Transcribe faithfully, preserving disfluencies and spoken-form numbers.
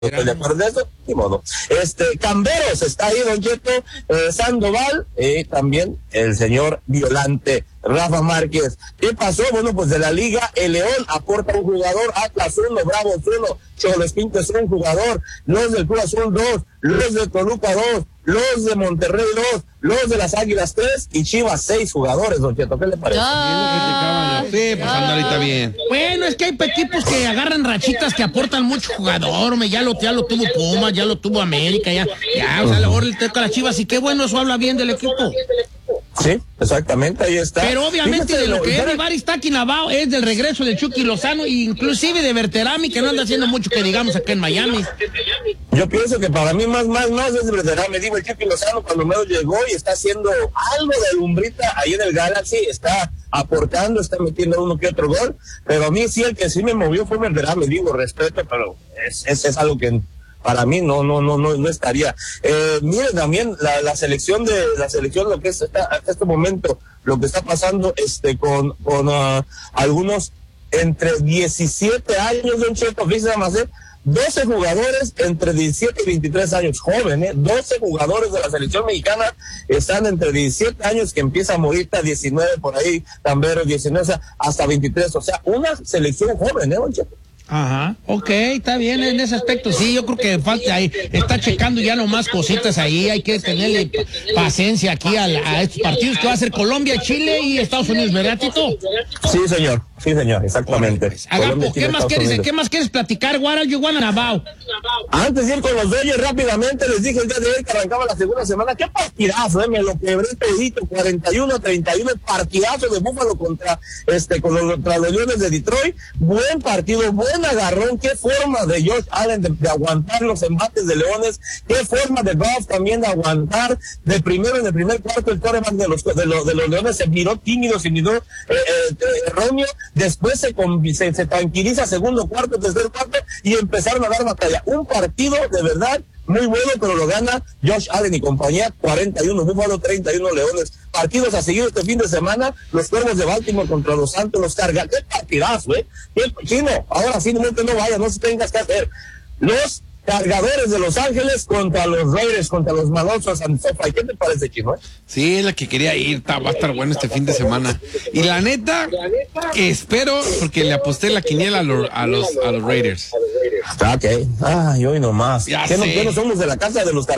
estoy de acuerdo en eso, ni modo. Este, Camberos está ahí, Don Cheto, eh, Sandoval, y eh, también el señor Violante, Rafa Márquez. ¿Qué pasó? Bueno, pues de la liga, el León aporta un jugador, Atlas uno, Bravos uno, Cholos Pintos un jugador, los del Cruz Azul dos, los de Toluca dos, los de Monterrey dos, los de las Águilas tres y Chivas seis jugadores, Don Cheto. ¿Qué le parece? Ah, sí, pues anda ahorita bien. Bueno, es que hay equipos que agarran rachitas que aportan mucho jugador, me, ya lo, ya lo tuvo Pumas, ya lo tuvo América, ya, ya, o sea, ahora le toca a las Chivas y qué bueno, eso habla bien del equipo. Sí, exactamente, ahí está. Pero obviamente Fíjate, de lo lo, que pero... es Rivari está Quinabao es del regreso de Chucky Lozano, inclusive de Berterami, que no anda haciendo mucho que digamos acá en Miami. Yo pienso que para mí más, más, más es Berterami. Digo, el Chucky Lozano cuando menos llegó y está haciendo algo de lumbrita ahí en el Galaxy, está aportando, está metiendo uno que otro gol, pero a mí sí el que sí me movió fue Berterami. Digo, respeto, pero es, es, es algo que para mí no, no, no, no, no estaría. Eh, miren también la, la selección de, la selección, lo que es esta, hasta este momento, lo que está pasando, este, con, con, uh, algunos entre diecisiete años, Don Cheto, fíjense más, ¿eh? doce jugadores entre diecisiete y veintitrés años, jóvenes, doce jugadores de la selección mexicana están entre diecisiete años, que empieza Morita, diecinueve por ahí, Tambero, diecinueve, o sea, hasta veintitrés, o sea, una selección joven, ¿eh, Don Cheto? Ajá, ok, está bien en ese aspecto, sí, yo creo que falta ahí, está checando ya nomás cositas ahí, hay que tenerle paciencia aquí a, a estos partidos que va a ser Colombia, Chile y Estados Unidos, ¿verdad, Tito? Sí, señor, sí, señor, exactamente. Pues, Agapo, ¿qué más quieres, ¿qué más quieres platicar? What are you wanna about? Antes de ir con los Dodgers rápidamente, les dije el día de hoy que arrancaba la segunda semana, qué partidazo, eh, me lo quebré todito, cuarenta y uno a treinta y uno, partidazo de Búfalo contra, este, con los, contra los Leones de Detroit, buen partido, buen agarrón, qué forma de Josh Allen de, de aguantar los embates de Leones, qué forma de Goff también de aguantar, de primero en el primer cuarto el quarterback de los, de los, de los Leones se miró tímido, se miró eh, eh, erróneo, después se, se, se tranquiliza segundo cuarto, tercer cuarto y empezaron a dar batalla, un partido de verdad muy bueno, pero lo gana Josh Allen y compañía, cuarenta y uno Búfalo, treinta y uno Leones. Partidos a seguir este fin de semana, los Cuervos de Baltimore contra los Santos, los Cargas. ¡Qué partidazo, eh! ¿Qué, Chino, ahora sí, no te no vayas, no se tengas que hacer. Los Cargadores de Los Ángeles contra los Raiders, contra los Malosos and Sofa. ¿Qué te parece, Chino? Eh? Sí, es la que quería ir, va a estar bueno este fin de semana. Y la neta, espero, porque le aposté la quiniela a los, a los, a los Raiders. Ok, ay, hoy nomás. Ya ¿Qué, no, sé. ¿Qué no somos de la casa de los Cargadores?